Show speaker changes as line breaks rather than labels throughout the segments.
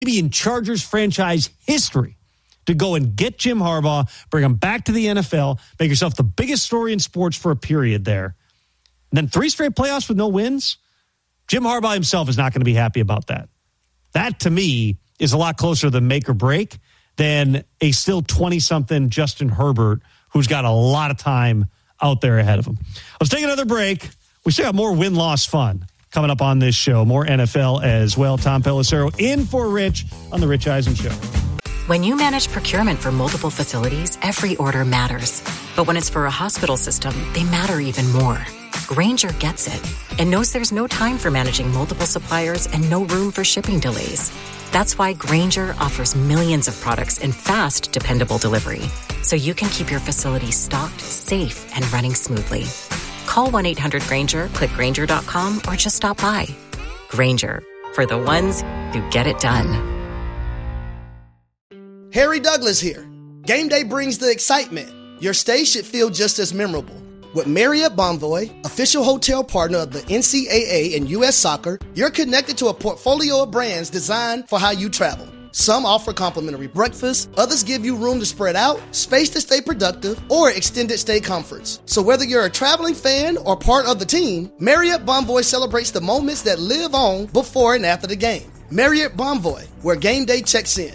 maybe in Chargers franchise history to go and get Jim Harbaugh, bring him back to the NFL, make yourself the biggest story in sports for a period there. And then 3 straight playoffs with no wins. Jim Harbaugh himself is not going to be happy about that. That, to me, is a lot closer to the make or break than a still 20-something Justin Herbert who's got a lot of time out there ahead of him. Let's take another break. We still got more win-loss fun coming up on this show. More NFL as well. Tom Pelissero in for Rich on The Rich Eisen Show.
When you manage procurement for multiple facilities, every order matters. But when it's for a hospital system, they matter even more. Grainger gets it and knows there's no time for managing multiple suppliers and no room for shipping delays. That's why Grainger offers millions of products in fast, dependable delivery, so you can keep your facility stocked, safe, and running smoothly. Call 1-800-GRAINGER, click Grainger.com, or just stop by. Grainger, for the ones who get it done.
Harry Douglas here. Game day brings the excitement. Your stay should feel just as memorable. With Marriott Bonvoy, official hotel partner of the NCAA and U.S. Soccer, you're connected to a portfolio of brands designed for how you travel. Some offer complimentary breakfast, others give you room to spread out, space to stay productive, or extended stay comforts. So whether you're a traveling fan or part of the team, Marriott Bonvoy celebrates the moments that live on before and after the game. Marriott Bonvoy, where game day checks in.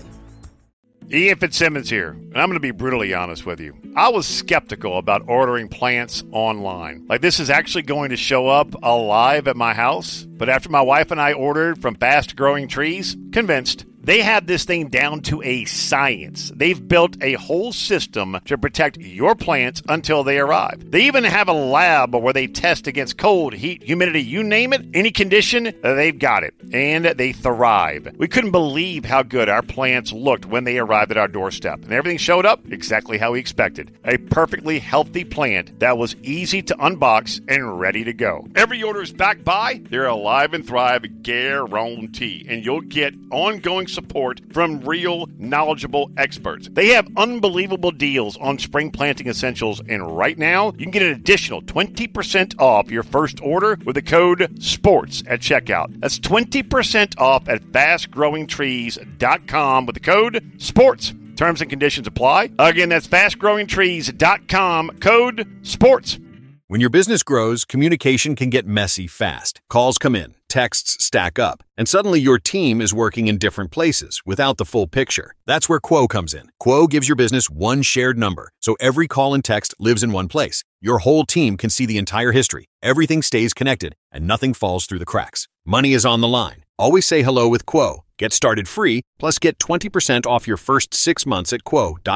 Ian Fitzsimmons here, and I'm going to be brutally honest with you. I was skeptical about ordering plants online. Like, this is actually going to show up alive at my house. But after my wife and I ordered from Fast Growing Trees, convinced. They have this thing down to a science. They've built a whole system to protect your plants until they arrive. They even have a lab where they test against cold, heat, humidity, you name it, any condition, they've got it. And they thrive. We couldn't believe how good our plants looked when they arrived at our doorstep. And everything showed up exactly how we expected. A perfectly healthy plant that was easy to unbox and ready to go. Every order is backed by their Alive and Thrive guarantee. And you'll get ongoing support from real, knowledgeable experts. They have unbelievable deals on spring planting essentials, and right now, you can get an additional 20% off your first order with the code SPORTS at checkout. That's 20% off at fastgrowingtrees.com with the code SPORTS. Terms and conditions apply. Again, that's fastgrowingtrees.com, code SPORTS.
When your business grows, communication can get messy fast. Calls come in, texts stack up, and suddenly your team is working in different places without the full picture. That's where Quo comes in. Quo gives your business one shared number, so every call and text lives in one place. Your whole team can see the entire history. Everything stays connected, and nothing falls through the cracks. Money is on the line. Always say hello with Quo. Get started free, plus get 20% off your first 6 months at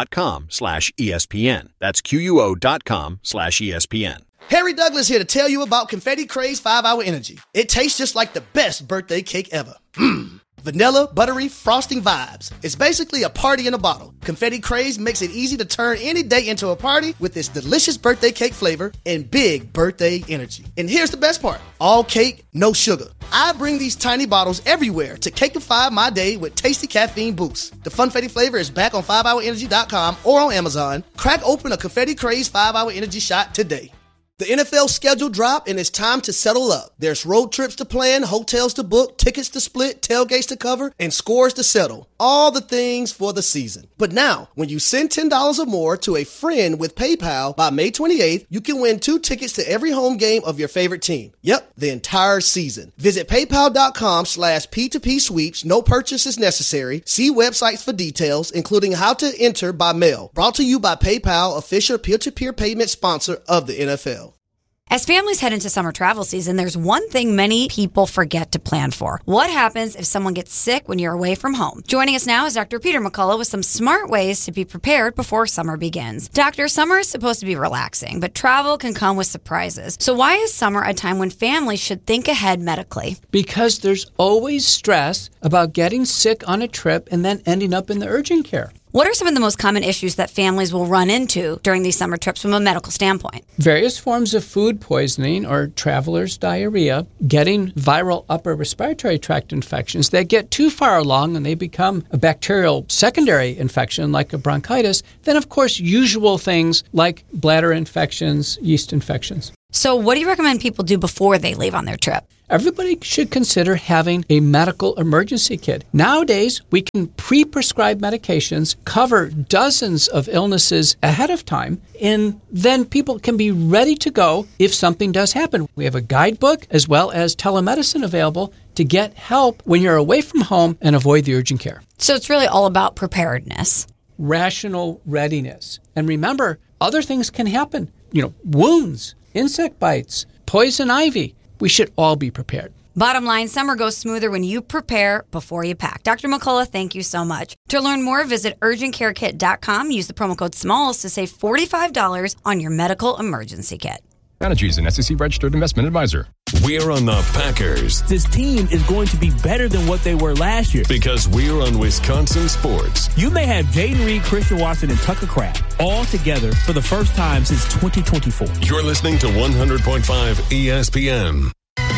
quo.com/ESPN. That's QUO.com/ESPN.
Harry Douglas here to tell you about Confetti Craze 5-Hour Energy. It tastes just like the best birthday cake ever. Vanilla, buttery, frosting vibes. It's basically a party in a bottle. Confetti Craze makes it easy to turn any day into a party with its delicious birthday cake flavor and big birthday energy. And here's the best part. All cake, no sugar. I bring these tiny bottles everywhere to cakeify my day with tasty caffeine boosts. The Funfetti flavor is back on 5hourenergy.com or on Amazon. Crack open a Confetti Craze 5-Hour Energy shot today. The NFL schedule dropped, and it's time to settle up. There's road trips to plan, hotels to book, tickets to split, tailgates to cover, and scores to settle. All the things for the season. But now, when you send $10 or more to a friend with PayPal by May 28th, you can win 2 tickets to every home game of your favorite team. Yep, the entire season. Visit paypal.com/P2P sweeps. No purchase is necessary. See websites for details, including how to enter by mail. Brought to you by PayPal, official peer-to-peer payment sponsor of the NFL.
As families head into summer travel season, there's one thing many people forget to plan for. What happens if someone gets sick when you're away from home? Joining us now is Dr. Peter McCullough with some smart ways to be prepared before summer begins. Doctor, summer is supposed to be relaxing, but travel can come with surprises. So why is summer a time when families should think ahead medically?
Because there's always stress about getting sick on a trip and then ending up in the urgent care.
What are some of the most common issues that families will run into during these summer trips from a medical standpoint?
Various forms of food poisoning or traveler's diarrhea, getting viral upper respiratory tract infections that get too far along and they become a bacterial secondary infection like a bronchitis. Then, of course, usual things like bladder infections, yeast infections.
So what do you recommend people do before they leave on their trip?
everybody should consider having a medical emergency kit. Nowadays, we can pre-prescribe medications, cover dozens of illnesses ahead of time, and then people can be ready to go if something does happen. We have a guidebook as well as telemedicine available to get help when you're away from home and avoid the urgent care.
So it's really all about preparedness.
Rational readiness. And remember, other things can happen. Wounds, insect bites, poison ivy. We should all be prepared.
Bottom line, summer goes smoother when you prepare before you pack. Dr. McCullough, thank you so much. To learn more, visit urgentcarekit.com. Use the promo code SMALLS to save $45 on your medical emergency kit.
Strategies and SEC-registered investment advisor.
We're on the Packers.
This team is going to be better than what they were last year.
Because we're on Wisconsin Sports.
You may have Jaden Reed, Christian Watson, and Tucker Kraft all together for the first time since 2024.
You're listening to 100.5 ESPN.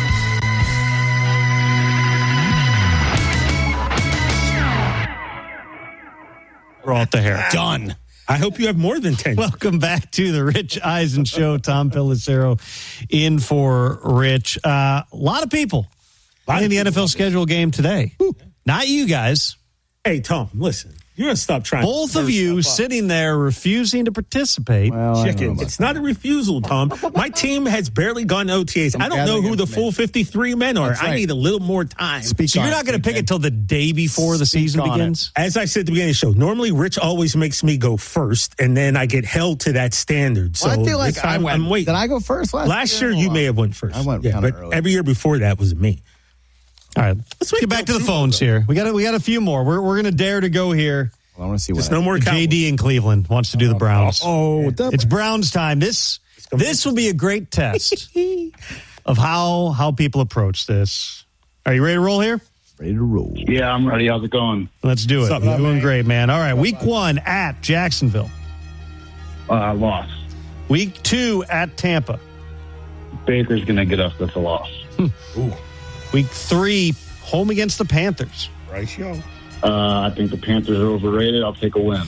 We're off the hair.
Done. I hope you have more than 10.
Welcome back to the Rich Eisen Show. Tom Pelissero in for Rich. A lot of people playing the NFL schedule game today. Not you guys.
Hey, Tom, listen. You're going to stop trying.
Both of you sitting there refusing to participate.
Well, chicken. It's not a refusal, Tom. My team has barely gone OTAs. I don't know who the full 53 men are. Right. I need a little more time.
So you're not going to pick it till the day before the season begins?
As I said at the beginning of the show, normally Rich always makes me go first, and then I get held to that standard. So
I feel like I'm waiting. Did I go first
last year? You may have went first.
I went
but
early.
Every year before that was me.
All right, let's get back to the phones here. We got a few more. We're going to dare to go here.
Well, I want to see what.
There's no more.
JD in Cleveland wants to do the Browns.
It's
Browns time. This will be a great test of how people approach this. Are you ready to roll here?
Ready to roll.
Yeah, I'm ready. How's it going?
Let's do it.
What's up,
You're doing
man?
great, man. All right, week 1 at Jacksonville.
Loss.
Week 2 at Tampa.
Baker's going to get us. That's a loss.
Week 3, home against the Panthers.
Right, yo.
I think the Panthers are overrated. I'll take a win.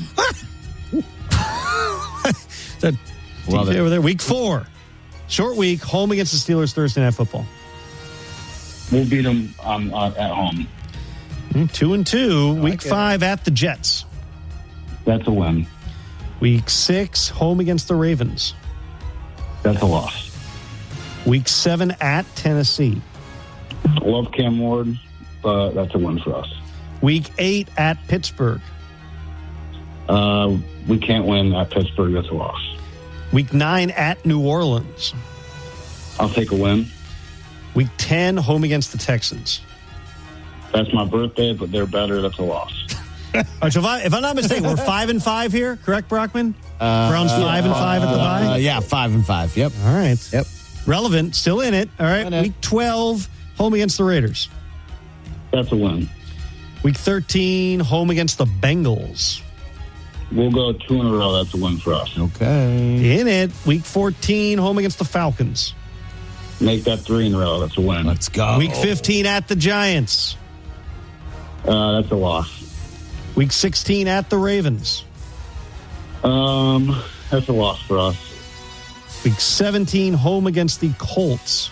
Love it. Over there. Week 4, short week, home against the Steelers Thursday Night Football.
We'll beat them at home.
2-2. Week 5 at the Jets.
That's a win.
Week 6, home against the Ravens.
That's a loss.
Week 7 at Tennessee.
Love Cam Ward, but that's a win for us.
Week 8 at Pittsburgh.
We can't win at Pittsburgh. That's a loss.
Week 9 at New Orleans.
I'll take a win.
Week 10, home against the Texans.
That's my birthday, but they're better. That's a loss.
All right, so if I'm not mistaken, we're 5-5 here, correct, Brockman? Browns 5-5 at the bye?
Yeah, 5-5. Yep.
All right.
Yep.
Relevant, still in it. All right, week 12, home against the Raiders.
That's a win.
Week 13, home against the Bengals.
We'll go 2 in a row. That's a win for us.
Okay.
In it, week 14, home against the Falcons.
Make that 3 in a row. That's a win.
Let's go.
Week 15 at the Giants.
That's a loss.
Week 16 at the Ravens.
That's a loss for us.
Week 17, home against the Colts.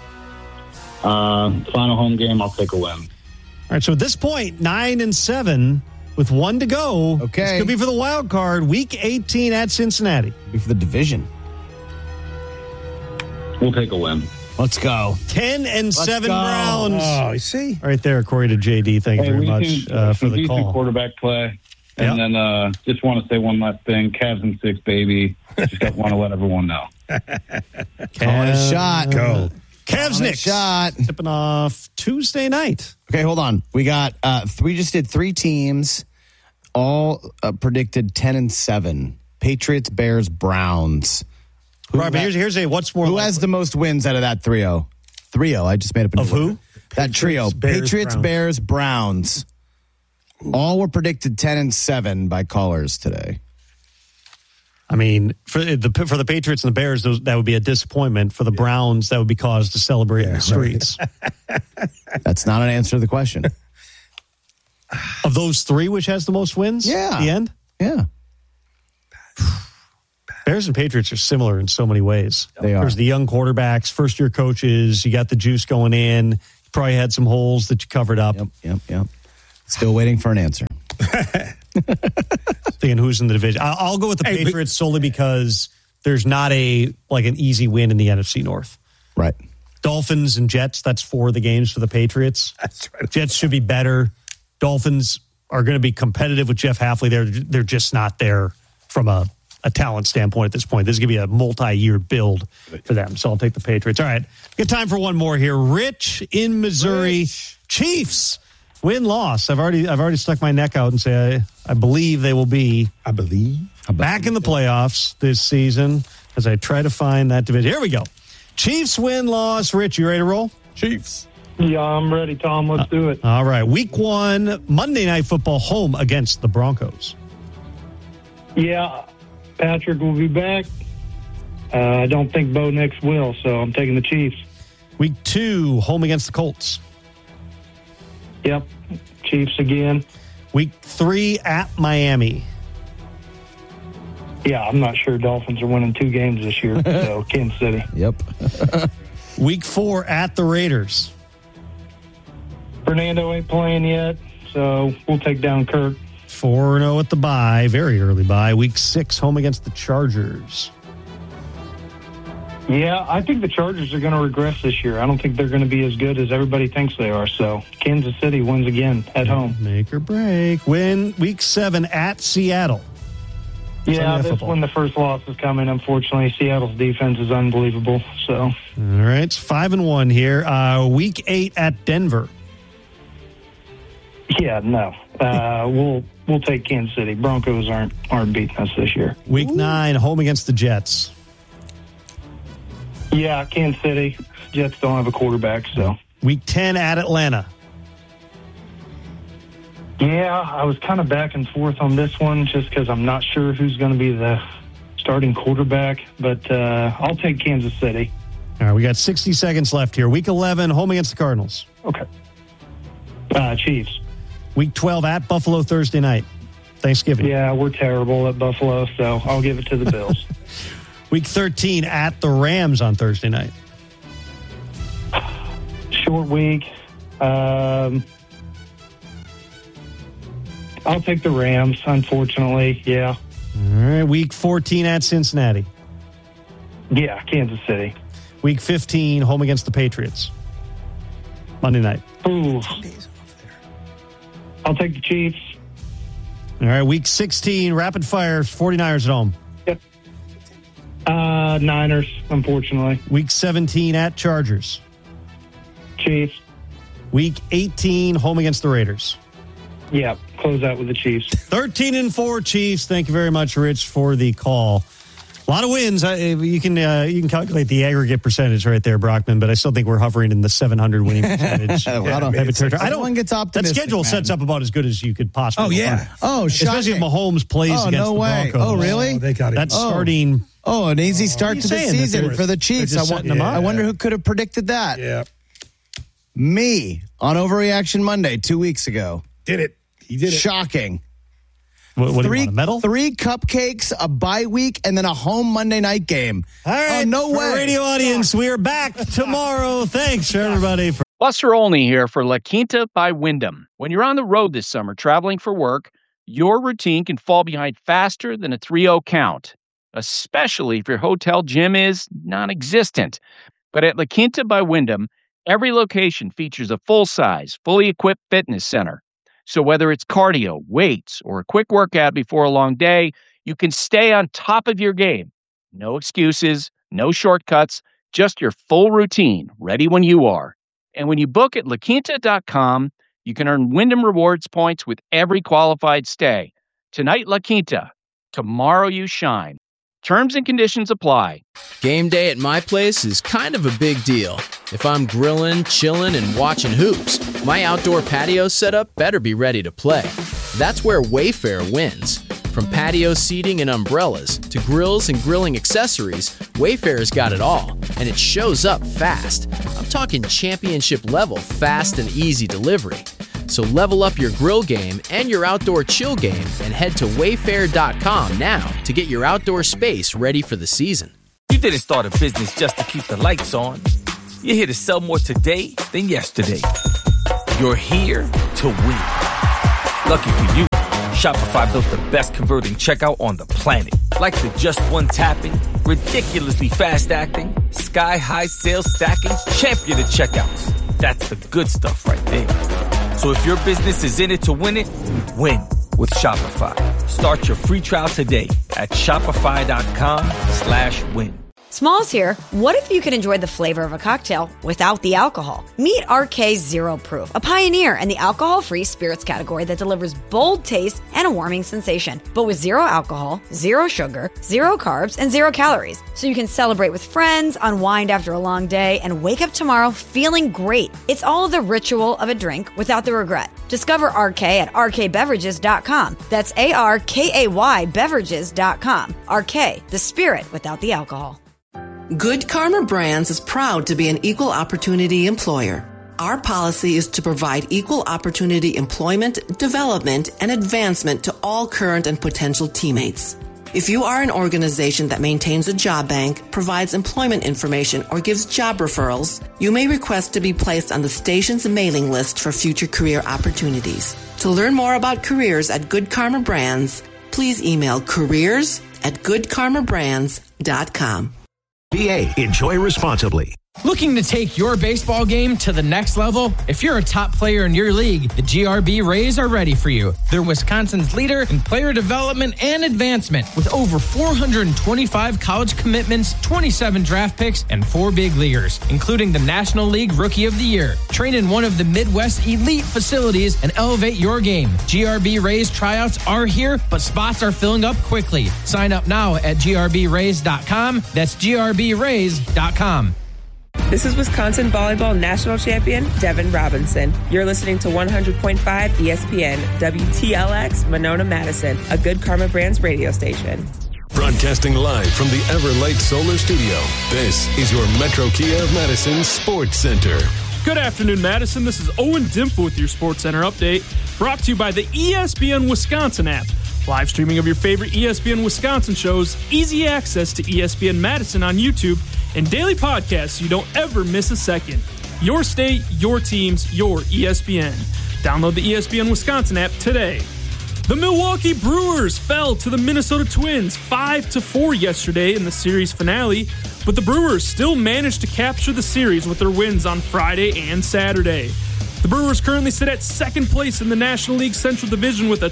Final home game, I'll take a win.
All right, so at this point, 9-7 with 1 to go.
Okay.
This could be for the wild card. Week 18 at Cincinnati.
Be for the division.
We'll take a win.
Let's go.
10-7 Browns.
Oh, you see?
Right there, according to JD. Thank you very much for the
decent
call.
quarterback play. And then just want to say one last thing. Cavs in 6, baby. Just want to let everyone know.
Calling a shot.
Go.
Cavs Knicks.
Shot.
Tipping off Tuesday night.
Okay, hold on. We got we just did 3 teams, all predicted 10-7. Patriots, Bears, Browns.
Right, but here's what's more.
Who has the most wins out of that 3-0? 3-0. I just made up a
of who?
That trio. Patriots, Bears, Browns. All were predicted 10-7 by callers today.
I mean, for the Patriots and the Bears, that would be a disappointment. For the Browns, that would be cause to celebrate in the streets.
Right. That's not an answer to the question.
Of those 3, which has the most wins?
Yeah.
At the end?
Yeah.
Bears and Patriots are similar in so many ways.
They are.
There's the young quarterbacks, first-year coaches. You got the juice going in. You probably had some holes that you covered up.
Yep. Still waiting for an answer.
Thinking who's in the division. I'll go with the Patriots solely because there's not an easy win in the NFC North.
Right.
Dolphins and Jets, that's 4 of the games for the Patriots.
That's right.
Jets should be better. Dolphins are going to be competitive with Jeff Hafley. They're just not there from a talent standpoint at this point. This is going to be a multi-year build for them. So I'll take the Patriots. All right. Got time for one more here. Rich in Missouri. Chiefs. Win-loss. I've already stuck my neck out and say I believe they will be back in the playoffs this season as I try to find that division. Here we go. Chiefs win-loss. Rich, you ready to roll?
Chiefs.
Yeah, I'm ready, Tom. Let's do it.
All right. Week 1, Monday Night Football, home against the Broncos.
Yeah, Patrick will be back. I don't think Bo Nix will, so I'm taking the Chiefs.
Week 2, home against the Colts.
Yep, Chiefs again.
Week 3, at Miami.
Yeah, I'm not sure Dolphins are winning 2 games this year, so Kansas City.
Yep.
Week 4, at the Raiders.
Fernando ain't playing yet, so we'll take down Kirk.
4-0 at the bye, very early bye. Week 6, home against the Chargers.
Yeah, I think the Chargers are going to regress this year. I don't think they're going to be as good as everybody thinks they are. So Kansas City wins again at home.
Make or break. Win Week 7 at Seattle.
Yeah, that's when the first loss is coming, unfortunately. Seattle's defense is unbelievable. So,
all right, it's 5-1 here. Week 8 at Denver.
Yeah, no. We'll take Kansas City. Broncos aren't beating us this year.
Week 9, home against the Jets.
Yeah, Kansas City. Jets don't have a quarterback, so.
Week 10 at Atlanta.
Yeah, I was kind of back and forth on this one just because I'm not sure who's going to be the starting quarterback, but I'll take Kansas City.
All right, we got 60 seconds left here. Week 11, home against the Cardinals.
Okay. Chiefs.
Week 12 at Buffalo Thursday night. Thanksgiving.
Yeah, we're terrible at Buffalo, so I'll give it to the Bills.
Week 13 at the Rams on Thursday night.
Short week. I'll take the Rams, unfortunately. Yeah.
All right. Week 14 at Cincinnati.
Yeah, Kansas City.
Week 15, home against the Patriots. Monday night.
Ooh. I'll take the Chiefs.
All right. Week 16, rapid fire, 49ers at home.
Yep. Niners, unfortunately.
Week 17 at Chargers.
Chiefs.
Week 18, home against the Raiders.
Yeah, close out with the Chiefs.
13-4 Chiefs. Thank you very much, Rich, for the call. A lot of wins. You can calculate the aggregate percentage right there, Brockman, but I still think we're hovering in the 700 winning percentage.
Everyone gets optimistic.
That schedule sets up about as good as you could possibly.
Oh, yeah.
find.
Oh,
especially if Mahomes plays against the Broncos.
Oh, really?
They got it.
That's starting.
Oh, an easy start to the season for the Chiefs. I wonder who could have predicted that.
Yeah.
Me on Overreaction Monday 2 weeks ago.
Did it. He did it.
Shocking.
What do you want, a medal?
3 cupcakes, a bye week, and then a home Monday night game.
All right.
Oh, no way.
Radio audience, we are back tomorrow. Thanks, everybody.
Buster Olney here for La Quinta by Wyndham. When you're on the road this summer traveling for work, your routine can fall behind faster than a 3-0 count, especially if your hotel gym is non-existent. But at La Quinta by Wyndham, every location features a full-size, fully equipped fitness center. So whether it's cardio, weights, or a quick workout before a long day, you can stay on top of your game. No excuses, no shortcuts, just your full routine, ready when you are. And when you book at LaQuinta.com, you can earn Wyndham Rewards points with every qualified stay. Tonight, La Quinta. Tomorrow, you shine. Terms and conditions apply.
Game day at my place is kind of a big deal. If I'm grilling, chilling, and watching hoops, my outdoor patio setup better be ready to play. That's where Wayfair wins. From patio seating and umbrellas to grills and grilling accessories, Wayfair's got it all, and it shows up fast. I'm talking championship level fast and easy delivery. So level up your grill game and your outdoor chill game and head to wayfair.com now to get your outdoor space ready for the season.
You didn't start a business just to keep the lights on. You're here to sell more today than yesterday. You're here to win. Lucky for you, Shopify built the best converting checkout on the planet. Like the just one tapping, ridiculously fast acting, sky-high sales stacking, champion of checkouts. That's the good stuff right there. So if your business is in it to win it, win with Shopify. Start your free trial today at shopify.com/win.
Smalls here. What if you could enjoy the flavor of a cocktail without the alcohol? Meet RK Zero Proof, a pioneer in the alcohol-free spirits category that delivers bold taste and a warming sensation, but with zero alcohol, zero sugar, zero carbs, and 0 calories. So you can celebrate with friends, unwind after a long day, and wake up tomorrow feeling great. It's all the ritual of a drink without the regret. Discover RK at rkbeverages.com. That's ARKAY beverages.com. RK, the spirit without the alcohol.
Good Karma Brands is proud to be an equal opportunity employer. Our policy is to provide equal opportunity employment, development, and advancement to all current and potential teammates. If you are an organization that maintains a job bank, provides employment information, or gives job referrals, you may request to be placed on the station's mailing list for future career opportunities. To learn more about careers at Good Karma Brands, please email careers@goodkarmabrands.com.
PA, enjoy responsibly.
Looking to take your baseball game to the next level? If you're a top player in your league, the GRB Rays are ready for you. They're Wisconsin's leader in player development and advancement with over 425 college commitments, 27 draft picks, and 4 big leaguers, including the National League Rookie of the Year. Train in one of the Midwest elite facilities and elevate your game. GRB Rays tryouts are here, but spots are filling up quickly. Sign up now at grbrays.com. That's grbrays.com.
This is Wisconsin Volleyball National Champion Devin Robinson. You're listening to 100.5 ESPN, WTLX, Monona, Madison, a Good Karma Brands radio station.
Broadcasting live from the Everlight Solar Studio, this is your Metro Kia of Madison Sports Center.
Good afternoon, Madison. This is Owen Dimple with your Sports Center update, brought to you by the ESPN Wisconsin app. Live streaming of your favorite ESPN Wisconsin shows, easy access to ESPN Madison on YouTube, and daily podcasts so you don't ever miss a second. Your state, your teams, your ESPN. Download the ESPN Wisconsin app today. The Milwaukee Brewers fell to the Minnesota Twins 5-4 yesterday in the series finale, but the Brewers still managed to capture the series with their wins on Friday and Saturday. The Brewers currently sit at second place in the National League Central Division with a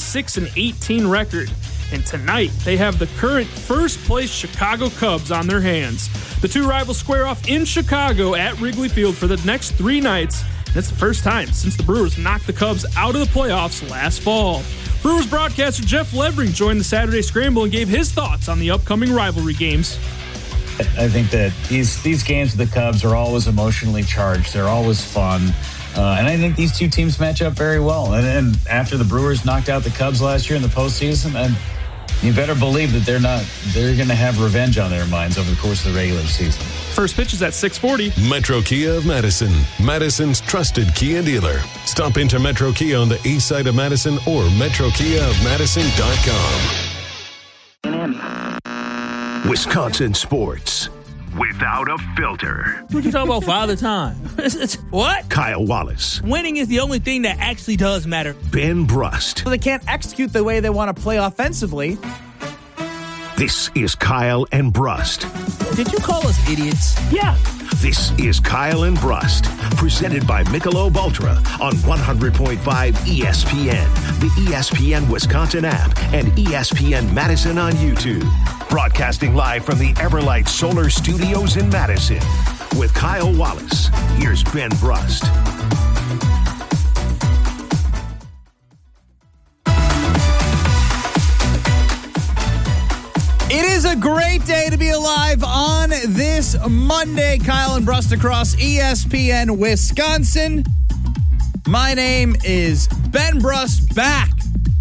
26-18 record. And tonight, they have the current first-place Chicago Cubs on their hands. The two rivals square off in Chicago at Wrigley Field for the next 3 nights. And it's the first time since the Brewers knocked the Cubs out of the playoffs last fall. Brewers broadcaster Jeff Levering joined the Saturday Scramble and gave his thoughts on the upcoming rivalry games.
I think that these games with the Cubs are always emotionally charged. They're always fun. And I think these two teams match up very well. And after the Brewers knocked out the Cubs last year in the postseason, and you better believe that they're going to have revenge on their minds over the course of the regular season.
First pitch is at 6:40.
Metro Kia of Madison, Madison's trusted Kia dealer. Stop into Metro Kia on the east side of Madison or metrokiaofmadison.com.
Wisconsin sports without a filter.
What you talking about, Father Time? What?
Kyle Wallace.
Winning is the only thing that actually does matter.
Ben Brust.
So they can't execute the way they want to play offensively.
This is Kyle and Brust.
Did you call us idiots?
Yeah.
This is Kyle and Brust, presented by Michelob Ultra on 100.5 ESPN, the ESPN Wisconsin app, and ESPN Madison on YouTube. Broadcasting live from the Everlight Solar Studios in Madison. With Kyle Wallace, here's Ben Brust.
It is a great day to be alive on this Monday. Kyle and Brust across ESPN Wisconsin. My name is Ben Brust, back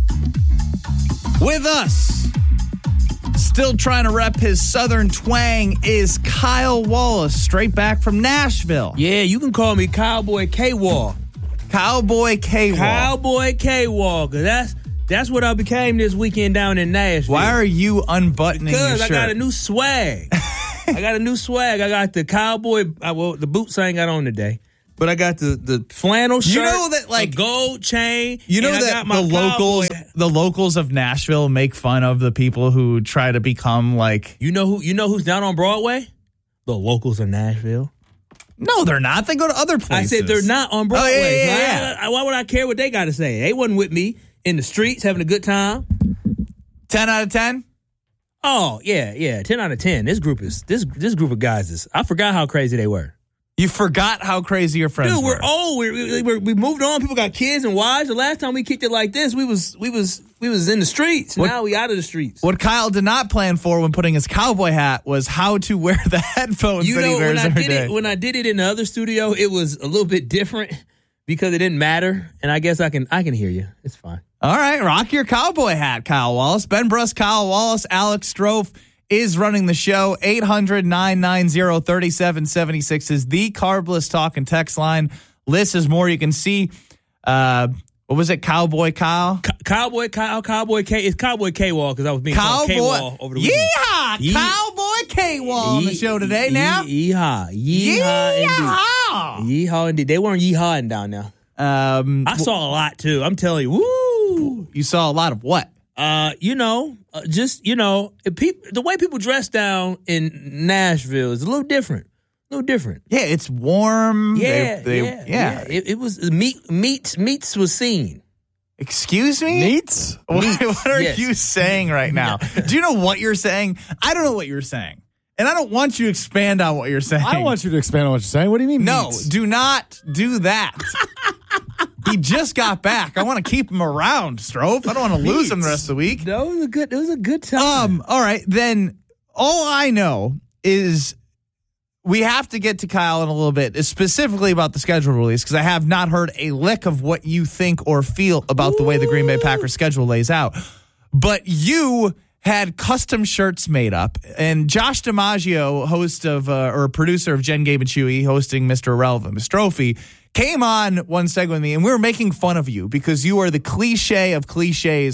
with us. Still trying to rep his southern twang is Kyle Wallace, straight back from Nashville.
Yeah, you can call me Cowboy K-Wall.
Cowboy K-Wall.
Cowboy K-Wall. That's what I became this weekend down in Nashville.
Why are you unbuttoning your shirt?
Because I got a new swag. I got the cowboy, the boots I ain't got on today. But I got the flannel shirt, a gold chain.
You know that the locals of Nashville make fun of the people who try to become like.
You know who's down on Broadway? The locals of Nashville.
No, they're not. They go to other places.
I said they're not on Broadway.
Oh, yeah.
Why would I care what they got to say? They wasn't with me in the streets having a good time.
10 out of 10?
Oh, yeah. 10 out of 10. This group of guys I forgot how crazy they were.
You forgot how crazy your friends were.
Dude, we're old. We moved on. People got kids and wives. The last time we kicked it like this, we was in the streets. Now we out of the streets.
What Kyle did not plan for when putting his cowboy hat was how to wear the headphones that he wears every day.
When I did it in the other studio, it was a little bit different because it didn't matter. And I guess I can hear you. It's fine.
All right, rock your cowboy hat, Kyle Wallace. Ben Bruss, Kyle Wallace, Alex Strofe is running the show. 800-990-3776 is the Carbless talk and text line. List is more. You can see, what was it, Cowboy Kyle?
Cowboy Kyle, Cowboy K. It's Cowboy K-Wall because I was being called K-Wall over the weekend.
Yeehaw! Cowboy K-Wall on the show today now.
Yeehaw. Yeehaw indeed. They weren't yeehawing down there. I saw a lot too. I'm telling you. Woo!
You saw a lot of what?
The way people dress down in Nashville is a little different. Yeah,
it's warm.
Yeah. It was meats was seen.
Excuse me?
Meats?
What are you saying right now? Do you know what you're saying? I don't know what you're saying. And I don't want you to expand on what you're saying.
I want you to expand on what you're saying. What do you mean?
No,
meats?
Do not do that. He just got back. I want to keep him around, Strofe. I don't want to lose him the rest of the week.
No, it was a good time.
All right, then all I know is we have to get to Kyle in a little bit, specifically about the schedule release, because I have not heard a lick of what you think or feel about the way the Green Bay Packers schedule lays out. But you had custom shirts made up, and Josh DiMaggio, host of or producer of Jen, Gabe, and Chewy, hosting Mr. Irrelevant, Mr. Trophy, came on one segment with me, and we were making fun of you because you are the cliche of cliches,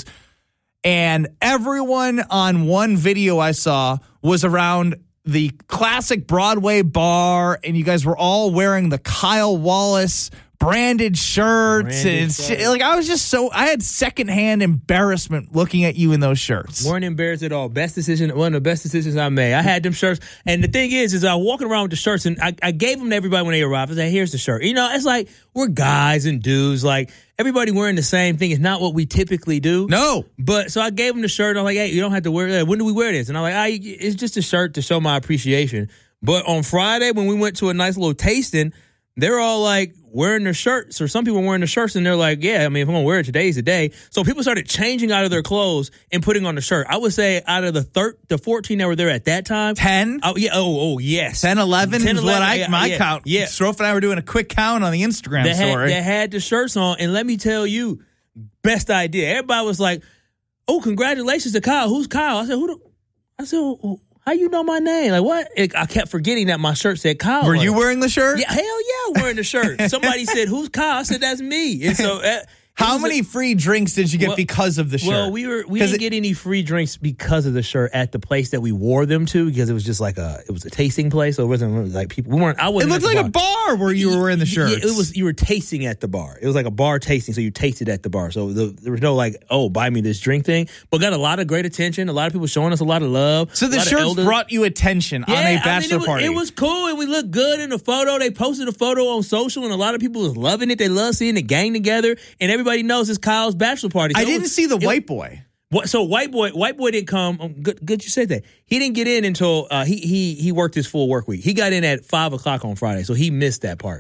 and everyone on one video I saw was around the classic Broadway bar, and you guys were all wearing the Kyle Wallace branded shirts. I was just I had secondhand embarrassment looking at you in those shirts.
Weren't embarrassed at all. One of the best decisions I made. I had them shirts, and the thing is I was walking around with the shirts, and I gave them to everybody when they arrived. I said, here's the shirt. It's like we're guys and dudes, like everybody wearing the same thing is not what we typically do.
No.
But so I gave them the shirt, and I'm like, hey, you don't have to wear that. When do we wear this? And I'm like, it's just a shirt to show my appreciation. But on Friday, when we went to a nice little tasting, they're all like wearing their shirts, or some people wearing the shirts, and they're like, yeah, I mean, if I'm going to wear it, today's the day. So people started changing out of their clothes and putting on the shirt. I would say out of the 14 that were there at that time.
10?
Oh, yeah. Oh, yes.
10, 11 is
11,
what my count.
Yeah.
Strofe and I were doing a quick count on the Instagram story.
They had the shirts on, and let me tell you, best idea. Everybody was like, oh, congratulations to Kyle. Who's Kyle? I said, how you know my name? Like, what? I kept forgetting that my shirt said Kyle.
Were you wearing the shirt?
Yeah, hell yeah, wearing the shirt. Somebody said, who's Kyle? I said, that's me. And so
how many free drinks did you get because of the shirt?
Well, we didn't get any free drinks because of the shirt at the place that we wore them to, because it was just like it was a tasting place, so it wasn't like people. It
looked like a bar where you were wearing the shirt.
Yeah, you were tasting at the bar. It was like a bar tasting, so you tasted at the bar. So there was no like, oh, buy me this drink thing. But got a lot of great attention. A lot of people showing us a lot of love.
So the shirts brought you attention on a bachelor party.
It was cool, and we looked good in the photo. They posted a photo on social, and a lot of people was loving it. They love seeing the gang together, and everybody knows it's Kyle's bachelor party. So
I didn't see the white boy.
So white boy didn't come. Good, you said that. He didn't get in until he worked his full work week. He got in at 5:00 on Friday, so he missed that part.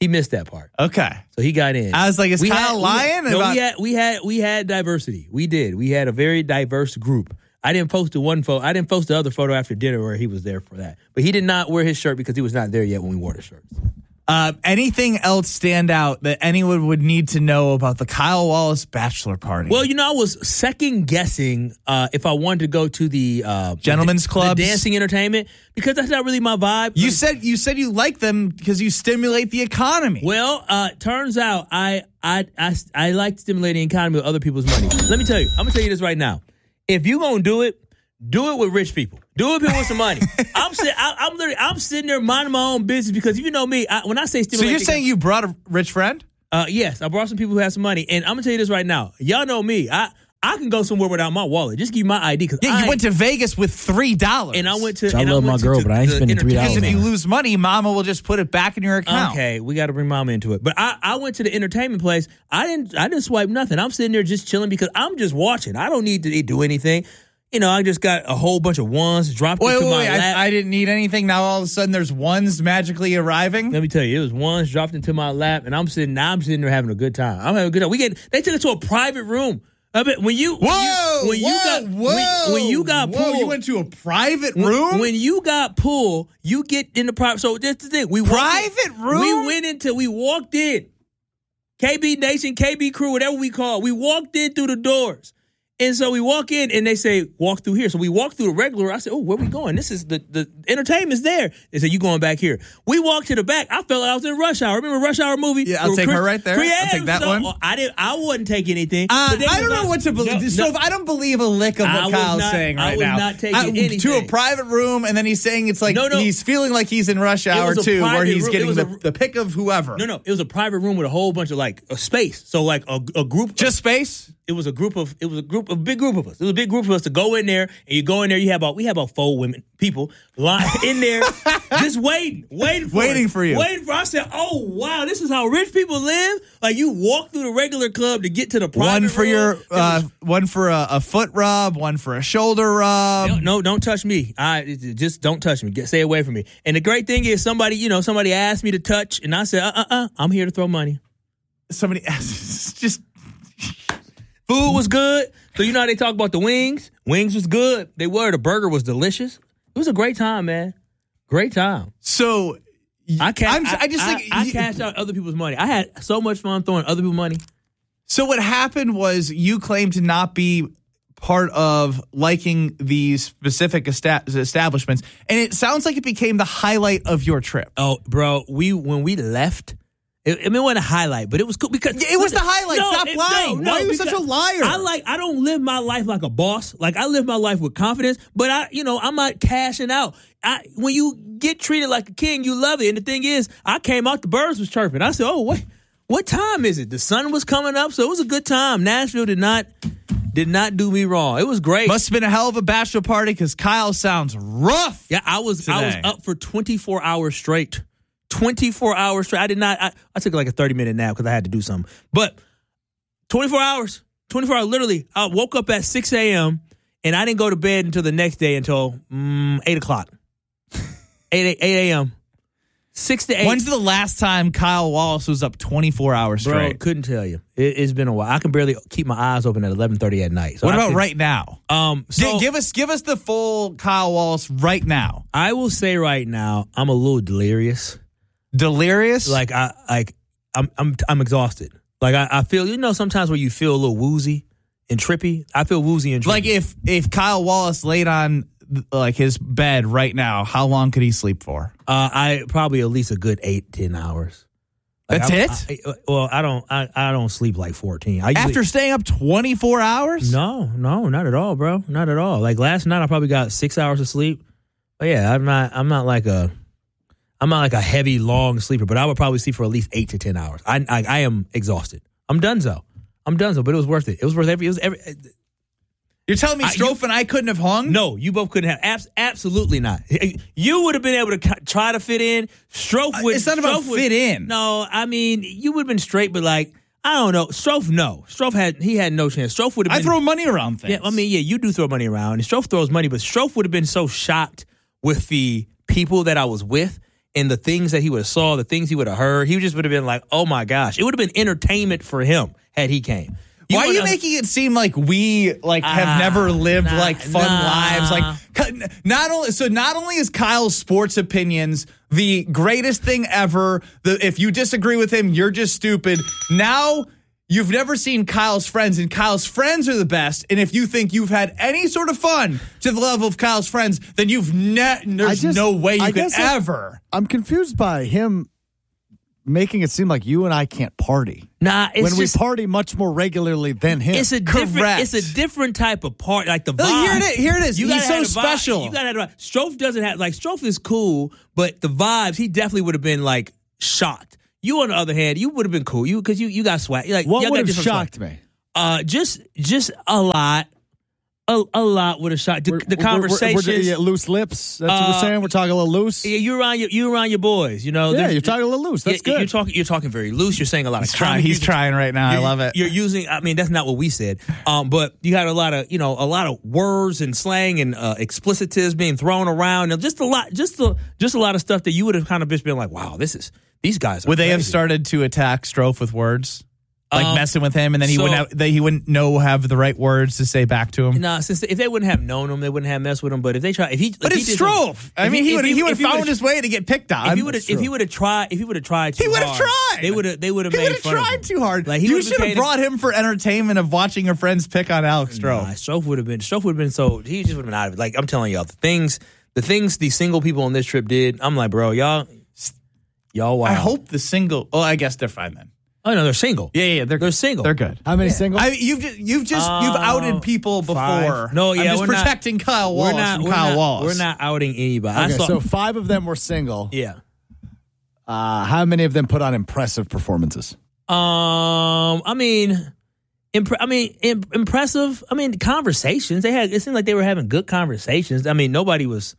Okay, so he got in.
I was like, is Kyle lying?
We had diversity. We did. We had a very diverse group. I didn't post the other photo after dinner where he was there for that. But he did not wear his shirt because he was not there yet when we wore the shirts.
Anything else stand out that anyone would need to know about the Kyle Wallace bachelor party?
Well, I was second guessing if I wanted to go to the
gentlemen's clubs,
the dancing entertainment, because that's not really my vibe.
You said you like them because you stimulate the economy.
Well, turns out I like stimulating the economy with other people's money. Let me tell you, I'm gonna tell you this right now. If you're gonna do it with rich people. Do it with people with some money. I'm sitting there minding my own business because if you know me, when I say stimulate.
So you're saying you brought a rich friend?
Yes, I brought some people who have some money, and I'm gonna tell you this right now. Y'all know me. I can go somewhere without my wallet. Just give me my ID.
You went to Vegas with $3,
and I went to.
I love my girl, but I ain't spending $3.
Because if you lose money, Mama will just put it back in your account.
Okay, we got to bring Mama into it. But I went to the entertainment place. I didn't swipe nothing. I'm sitting there just chilling because I'm just watching. I don't need to do anything. I just got a whole bunch of ones dropped into my lap.
I didn't need anything. Now all of a sudden there's ones magically arriving.
Let me tell you, it was ones dropped into my lap, and I'm sitting there having a good time. I'm having a good time. They took us to a private room. When you got pulled,
you went to a private room.
When you got pulled, you get in the private. So that's the thing. We walked in. KB Nation, KB Crew, whatever we call it. We walked in through the doors. And so we walk in, and they say, walk through here. So we walk through the regular. I said, where we going? This is the entertainment's there. They said, you going back here. We walked to the back. I felt like I was in Rush Hour. Remember Rush Hour movie?
Yeah, I'll take her right there. I'll take that one.
I wouldn't take anything.
I don't know what to believe. So if I don't believe a lick of what Kyle's saying right now.
I was not taking anything.
To a private room, and then he's saying it's like he's feeling like he's in Rush Hour too, where he's getting the pick of whoever.
No, it was a private room with a whole bunch of a space. So a group.
Just space?
It was a big group of us. It was a big group of us to go in there, and you go in there. We have about 4 women, people in there, just waiting for you. I said, "Oh wow, this is how rich people live." Like you walk through the regular club to get to the private room.
One for a foot rub, one for a shoulder rub.
No, don't touch me. Just don't touch me. Stay away from me. And the great thing is, somebody asked me to touch, and I said, I'm here to throw money.
Somebody asked, just.
Food was good. So how they talk about the wings? Wings was good. They were. The burger was delicious. It was a great time, man. Great time.
So
I cashed out other people's money. I had so much fun throwing other people's money.
So what happened was you claimed to not be part of liking these specific establishments, and it sounds like it became the highlight of your trip.
Oh, bro, when we left. It wasn't a highlight, but it was cool because
it was the highlight. Stop lying. Why are you such a liar?
I don't live my life like a boss. Like I live my life with confidence, but I'm not cashing out. When you get treated like a king, you love it. And the thing is, I came out, the birds was chirping. I said, "Oh, wait, what time is it?" The sun was coming up, so it was a good time. Nashville did not do me wrong. It was great.
Must have been a hell of a bachelor party because Kyle sounds rough.
Yeah, I was up for 24 hours straight. 24 hours straight. I took like a 30-minute nap because I had to do something. But 24 hours, literally. I woke up at 6 a.m. and I didn't go to bed until the next day until 8 o'clock. 8 a.m. 6 to 8.
When's the last time Kyle Wallace was up 24 hours straight?
Bro, couldn't tell you. It's been a while. I can barely keep my eyes open at 11:30 at night. So
what about right now? Give us the full Kyle Wallace right now.
I will say right now, I'm a little delirious.
Delirious?
I'm exhausted. Like I feel, sometimes where you feel a little woozy and trippy. I feel woozy and trippy.
Like if Kyle Wallace laid on his bed right now, how long could he sleep for?
I probably at least a good 8-10 hours.
That's it?
I don't sleep like 14.
After staying up 24 hours?
No, not at all, bro. Not at all. Like last night, I probably got 6 hours of sleep. But yeah, I'm not like a heavy, long sleeper, but I would probably sleep for at least 8 to 10 hours. I am exhausted. I'm donezo, but it was worth it. It was worth every.
You're telling me Strofe and I couldn't have hung?
No, you both couldn't have. Absolutely not. You would have been able to try to fit in. Strofe would.
It's not about fit in.
No, I mean you would have been straight, but I don't know. Strofe, no. Strofe had no chance. Strofe would have.
I throw money around things.
Yeah, you do throw money around, and Strofe throws money, but Strofe would have been so shocked with the people that I was with. And the things that he would have saw, the things he would have heard, he just would have been like, oh my gosh. It would have been entertainment for him had he came.
Why are you making it seem like we have never lived fun lives? Like not only is Kyle's sports opinions the greatest thing ever, if you disagree with him, you're just stupid. Now you've never seen Kyle's friends, and Kyle's friends are the best. And if you think you've had any sort of fun to the level of Kyle's friends, then there's no way you could ever.
I'm confused by him making it seem like you and I can't party.
Nah, it's
we party much more regularly than him.
It's a different type of party. Like the vibe.
Here it is. He's so special.
You gotta have a vibe. Strofe doesn't have Strofe is cool, but the vibes, he definitely would have been like shocked. You, on the other hand, you would have been cool. Because you got swag. Like,
what would have shocked me?
Just a lot. A lot would have shocked. The conversations.
We're loose lips. That's what we're saying. We're talking a little loose.
Yeah, you're around your boys. You know.
Yeah, you're talking a little loose. That's good.
You're talking very loose. You're saying a lot of.
He's trying right now. I love it.
You're using. I mean, that's not what we said. But you had a lot of words and slang and explicitives being thrown around, and just a lot of stuff that you would have kind of just been like, wow, these guys.
Would they have started to attack Strofe with words? Like messing with him, and then he wouldn't have the right words to say back to him.
No, if they wouldn't have known him, they wouldn't have messed with him. But if they try,
but it's Strofe. I mean, he would have found his way to get picked on.
If he would have tried, They would have made fun of him.
Tried too hard. Like, you should have brought him for entertainment of watching your friends pick on Alex Strofe.
Strofe would have been so. He just would have been out of it. Like, I'm telling y'all, the things these single people on this trip did. I'm like, bro, y'all. Wow.
I hope the single. Oh, I guess they're fine then.
Oh no, they're single.
Yeah, they're single. They're good.
How many singles?
You've outed people before.
5. No, yeah,
I'm just protecting Kyle Wallace from Kyle Wallace.
We're not outing anybody.
Okay, so 5 of them were single.
Yeah.
How many of them put on impressive performances?
I mean, impressive. I mean, conversations. It seemed like they were having good conversations. I mean, nobody was.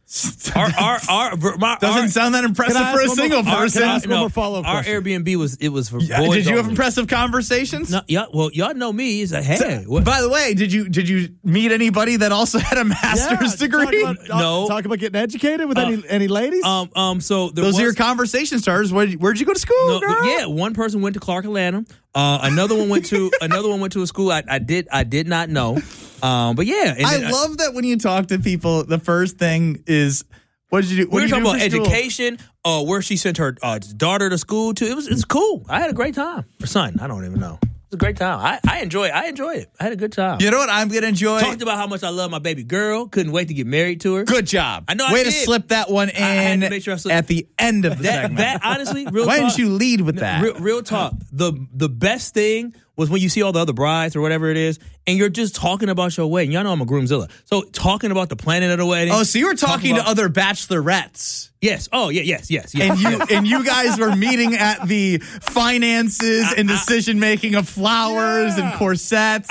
Doesn't sound that impressive for a single person.
Our Airbnb was for boys.
Did you have impressive conversations?
No, yeah. Well, y'all know me. It's like, hey.
By the way, did you meet anybody that also had a master's degree?
No.
Talk about getting educated with any ladies.
So those are your conversation starters. Where'd you go to school? Girl?
Yeah, one person went to Clark Atlanta. Another one went to a school I did not know. But yeah,
I love that when you talk to people, the first thing is, what did you do?
We were talking about education, where she sent her daughter to school to. It's cool. I had a great time. Or son, I don't even know. It was a great time. I enjoyed it. I had a good time.
You know what I'm gonna enjoy?
Talked about how much I love my baby girl. Couldn't wait to get married to her.
Good job.
I know.
Way to slip that one in at the end of the segment.
That honestly, real
Why
talk,
didn't you lead with that?
Real talk. The best thing was when you see all the other brides or whatever it is, and you're just talking about your wedding. Y'all know I'm a groomzilla. So talking about the planning of the wedding.
Oh, so you were talking to other bachelorettes.
Yes. Oh, yeah. Yes.
And you guys were meeting at the finances and decision making of flowers and corsets.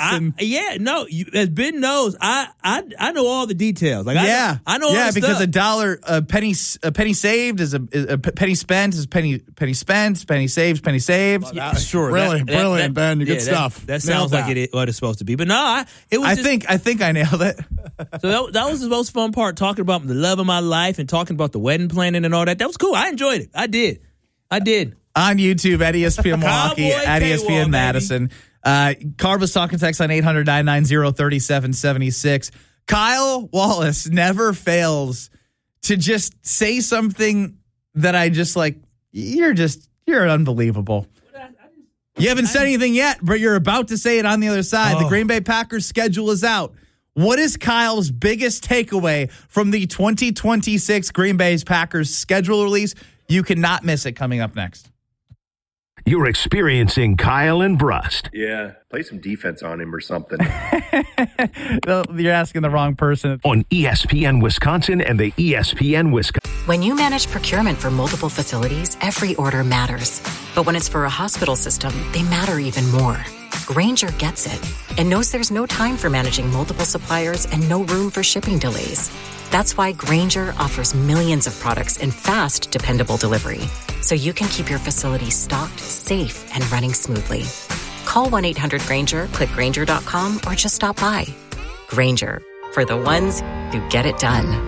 As Ben knows, I know all the details. Like I know all the
stuff. a penny saved is a penny spent is penny spent, penny saved, penny saved.
Yeah, sure.
Brilliant, Ben. Good stuff.
That sounds like what it's supposed to be. But no, it was.
I think I nailed it.
So that was the most fun part, talking about the love of my life and talking about the wedding planning and all that. That was cool. I enjoyed it. I did.
On YouTube at ESPN Milwaukee, at ESPN Madison. Carb was talking text on 800-990-3776. Kyle Wallace never fails to just say something that I just like, you're unbelievable. You haven't said anything yet, but you're about to say it on the other side. The Green Bay Packers schedule is out. What is Kyle's biggest takeaway from the 2026 Green Bay Packers schedule release? You cannot miss it coming up next.
You're experiencing Kyle and Brust.
Yeah, play some defense on him or something.
You're asking the wrong person.
On ESPN Wisconsin and the ESPN Wisconsin.
When you manage procurement for multiple facilities, every order matters. But when it's for a hospital system, they matter even more. Grainger gets it and knows there's no time for managing multiple suppliers and no room for shipping delays. That's why Grainger offers millions of products in fast, dependable delivery, so you can keep your facility stocked, safe, and running smoothly. Call 1-800-GRAINGER, click Grainger.com, or just stop by. Grainger, for the ones who get it done.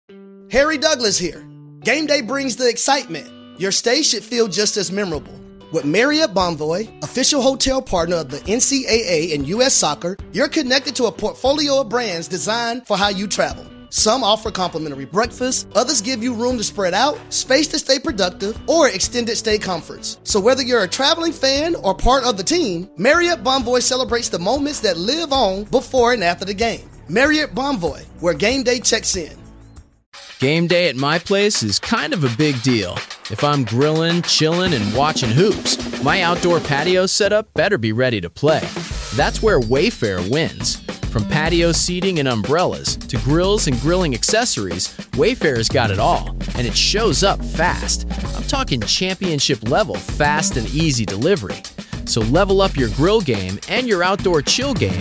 Harry Douglas here. Game day brings the excitement. Your stay should feel just as memorable. With Marriott Bonvoy, official hotel partner of the NCAA and U.S. Soccer, you're connected to a portfolio of brands designed for how you travel. Some offer complimentary breakfast, others give you room to spread out, space to stay productive, or extended stay comforts. So whether you're a traveling fan or part of the team, Marriott Bonvoy celebrates the moments that live on before and after the game. Marriott Bonvoy, where game day checks in.
Game day at my place is kind of a big deal. If I'm grilling, chilling, and watching hoops, my outdoor patio setup better be ready to play. That's where Wayfair wins. From patio seating and umbrellas to grills and grilling accessories, Wayfair's got it all, and it shows up fast. I'm talking championship level fast and easy delivery. So level up your grill game and your outdoor chill game